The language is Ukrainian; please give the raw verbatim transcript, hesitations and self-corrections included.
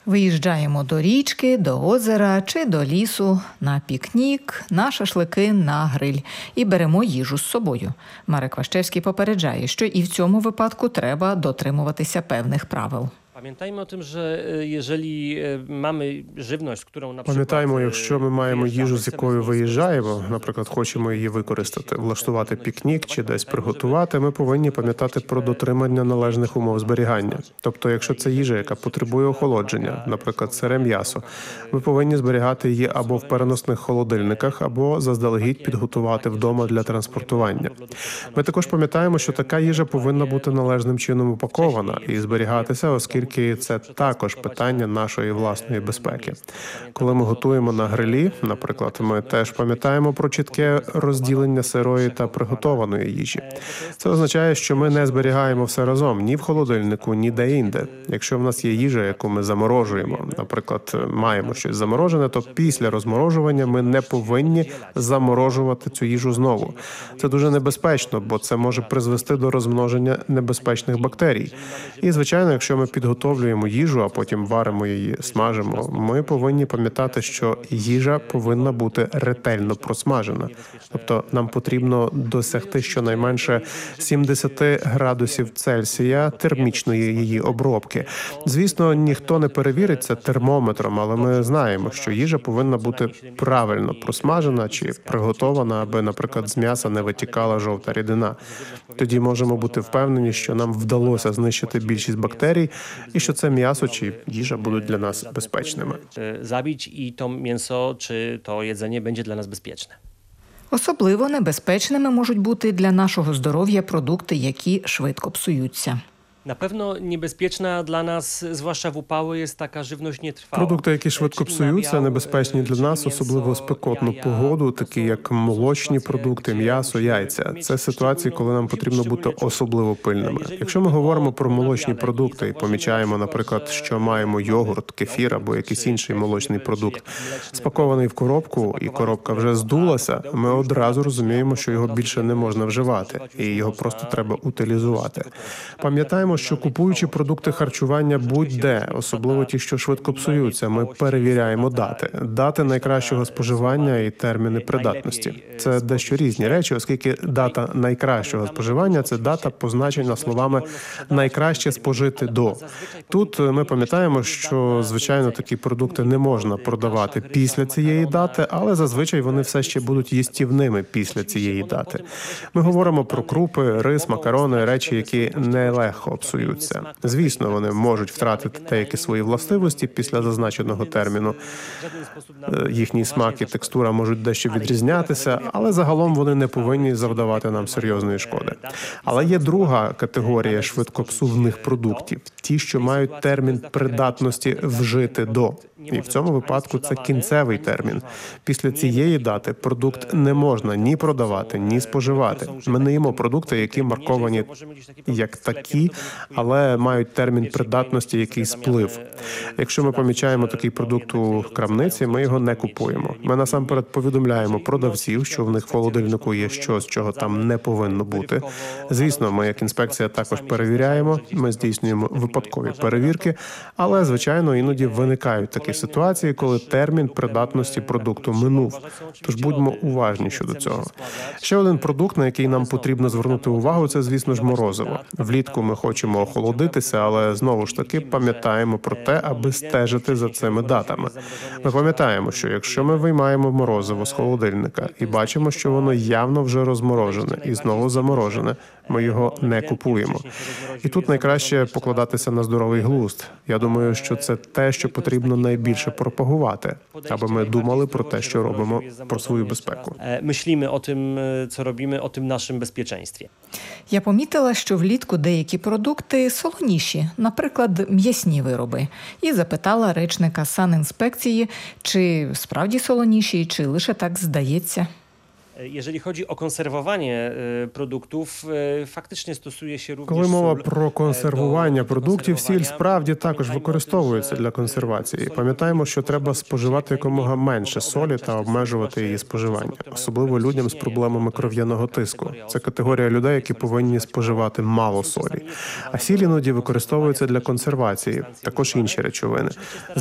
Виїжджаємо до річки, до озера чи до лісу на пікнік, на шашлики, на гриль і беремо їжу з собою. Марек Ващевський попереджає, що і в цьому випадку треба дотримуватися певних правил. Pamiętajmy o tym, że jeżeli mamy żywność, którą na przykład... Пам'ятаємо, якщо ми маємо їжу, з якою виїжджаємо, наприклад, хочемо її використати, влаштувати пікнік чи десь приготувати, ми повинні пам'ятати про дотримання належних умов зберігання. Тобто, якщо це їжа, яка потребує охолодження, наприклад, сире м'ясо, ми повинні зберігати її або в переносних холодильниках, або заздалегідь підготувати вдома для транспортування. Ми також пам'ятаємо, що така їжа повинна бути належним чином упакована і зберігатися, оскільки це також питання нашої власної безпеки. Коли ми готуємо на грилі, наприклад, ми теж пам'ятаємо про чітке розділення сирої та приготованої їжі. Це означає, що ми не зберігаємо все разом ні в холодильнику, ні де-інде. Якщо в нас є їжа, яку ми заморожуємо, наприклад, маємо щось заморожене, то після розморожування ми не повинні заморожувати цю їжу знову. Це дуже небезпечно, бо це може призвести до розмноження небезпечних бактерій. І, звичайно, якщо ми підготовлюємо їжу, а потім варимо її, смажимо, ми повинні пам'ятати, що їжа повинна бути ретельно просмажена. Тобто нам потрібно досягти щонайменше сімдесят градусів Цельсія термічної її обробки. Звісно, ніхто не перевірить це термометром, але ми знаємо, що їжа повинна бути правильно просмажена чи приготована, аби, наприклад, з м'яса не витікала жовта рідина. Тоді можемо бути впевнені, що нам вдалося знищити більшість бактерій, і що це м'ясо чи їжа будуть для нас безпечними. Zabić i to mięso czy to jedzenie będzie dla nas bezpieczne. Особливо небезпечними можуть бути для нашого здоров'я продукти, які швидко псуються. Na pewno niebezpieczna dla nas, zwłaszcza w upały, jest taka żywność nietrwała. Продукти, які швидко псуються, небезпечні для нас, особливо в спекотну погоду, такі як молочні продукти, м'ясо, яйця. Це ситуації, коли нам потрібно бути особливо пильними. Якщо ми говоримо про молочні продукти і помічаємо, наприклад, що маємо йогурт, кефір або якийсь інший молочний продукт, спакований в коробку, і коробка вже здулася, ми одразу розуміємо, що його більше не можна вживати, і його просто треба утилізувати. Пам'ятаємо, що купуючи продукти харчування будь-де, особливо ті, що швидко псуються, ми перевіряємо дати. Дати найкращого споживання і терміни придатності. Це дещо різні речі, оскільки дата найкращого споживання – це дата, позначена словами «найкраще спожити до». Тут ми пам'ятаємо, що, звичайно, такі продукти не можна продавати після цієї дати, але зазвичай вони все ще будуть їстівними після цієї дати. Ми говоримо про крупи, рис, макарони, речі, які нелегко псуються. Звісно, вони можуть втратити деякі свої властивості після зазначеного терміну. Їхній смак і текстура можуть дещо відрізнятися, але загалом вони не повинні завдавати нам серйозної шкоди. Але є друга категорія швидкопсувних продуктів – ті, що мають термін придатності «вжити до». І в цьому випадку це кінцевий термін. Після цієї дати продукт не можна ні продавати, ні споживати. Ми не їмо продукти, які марковані як такі, але мають термін придатності, який сплив. Якщо ми помічаємо такий продукт у крамниці, ми його не купуємо. Ми насамперед повідомляємо продавців, що в них в холодильнику є щось, чого там не повинно бути. Звісно, ми як інспекція також перевіряємо, ми здійснюємо випадкові перевірки, але, звичайно, іноді виникають такі ситуації, коли термін придатності продукту минув. Тож будьмо уважні щодо цього. Ще один продукт, на який нам потрібно звернути увагу, це, звісно ж, морозиво. Влітку ми хочемо охолодитися, але, знову ж таки, пам'ятаємо про те, аби стежити за цими датами. Ми пам'ятаємо, що якщо ми виймаємо морозиво з холодильника і бачимо, що воно явно вже розморожене і знову заморожене, ми його не купуємо. І тут найкраще покладатися на здоровий глузд. Я думаю, що це те, що потрібно найбільше пропагувати, аби ми думали про те, що робимо, про свою безпеку. Myślimy o tym, co robimy, o tym naszym bezpieczeństwie. Я помітила, що влітку деякі продукти солоніші, наприклад, м'ясні вироби. І запитала речника санінспекції, чи справді солоніші, чи лише так здається. Jeżeli chodzi o konserwowanie produktów, faktycznie stosuje się również Коли мова sól про консервування продуктів, сіль справді також використовується для консервації. Пам'ятаємо, що треба споживати якомога менше солі та обмежувати її споживання, особливо людям з проблемами кров'яного тиску. Це категорія людей, які повинні споживати мало солі. А сіль іноді використовується для консервації, також інші речовини.